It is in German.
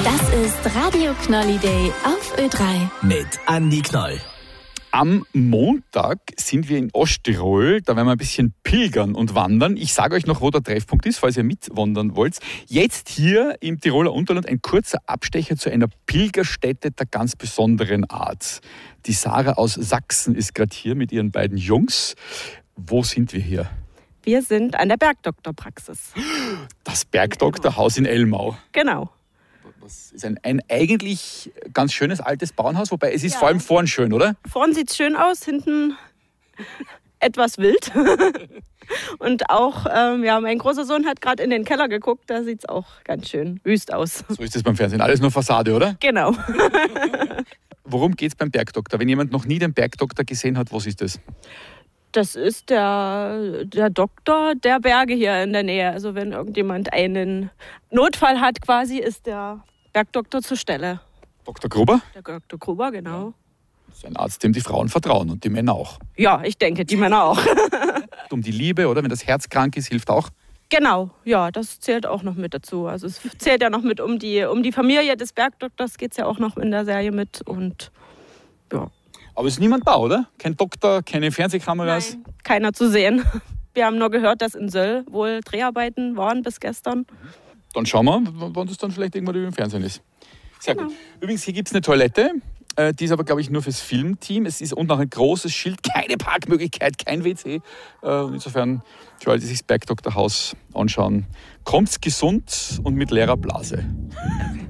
Das ist Radio Knolli Day auf Ö3. Mit Andi Knoll. Am Montag sind wir in Osttirol, da werden wir ein bisschen pilgern und wandern. Ich sage euch noch, wo der Treffpunkt ist, falls ihr mitwandern wollt. Jetzt hier im Tiroler Unterland ein kurzer Abstecher zu einer Pilgerstätte der ganz besonderen Art. Die Sarah aus Sachsen ist gerade hier mit ihren beiden Jungs. Wo sind wir hier? Wir sind an der Bergdoktorpraxis. Das Bergdoktorhaus in Elmau. Genau. Das ist ein eigentlich ganz schönes altes Bauernhaus, wobei es ist Ja. vor allem vorn schön, oder? Vorne sieht es schön aus, hinten etwas wild. Und auch, mein großer Sohn hat gerade in den Keller geguckt, da sieht es auch ganz schön wüst aus. So ist es beim Fernsehen. Alles nur Fassade, oder? Genau. Worum geht es beim Bergdoktor? Wenn jemand noch nie den Bergdoktor gesehen hat, was ist das? Das ist der Doktor der Berge hier in der Nähe. Also wenn irgendjemand einen Notfall hat quasi, ist der Bergdoktor zur Stelle. Dr. Gruber? Der Dr. Gruber, genau. Das ist ein Arzt, dem die Frauen vertrauen und die Männer auch. Ja, ich denke, die Männer auch. Um die Liebe, oder? Wenn das Herz krank ist, hilft auch. Genau, ja, das zählt auch noch mit dazu. Also es zählt ja noch mit um die Familie des Bergdoktors, geht es ja auch noch in der Serie mit. Und ja. Aber es ist niemand da, oder? Kein Doktor, keine Fernsehkameras. Nein, keiner zu sehen. Wir haben nur gehört, dass in Söll wohl Dreharbeiten waren bis gestern. Dann schauen wir, wann das dann vielleicht irgendwann im Fernsehen ist. Sehr gut. Übrigens, hier gibt es eine Toilette. Die ist aber, glaube ich, nur fürs Filmteam. Es ist unten auch ein großes Schild, keine Parkmöglichkeit, kein WC. Insofern, für alle, die sich das Bergdoktorhaus anschauen, kommt's gesund und mit leerer Blase.